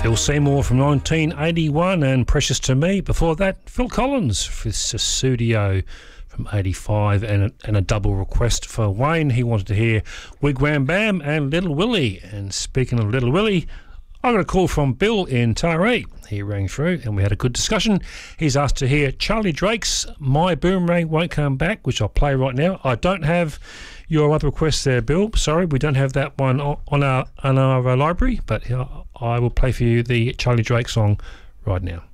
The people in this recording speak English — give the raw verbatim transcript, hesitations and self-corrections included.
Phil Seymour from nineteen eighty-one and Precious to Me. Before that, Phil Collins with Sussudio from eighty-five, and a, and a double request for Wayne. He wanted to hear Wigwam Bam and Little Willie. And speaking of Little Willie, I got a call from Bill in Taree. He rang through and we had a good discussion. He's asked to hear Charlie Drake's My Boomerang Won't Come Back, which I'll play right now. I don't have your other request there, Bill. Sorry, we don't have that one on our on our uh, library, but uh, I will play for you the Charlie Drake song right now.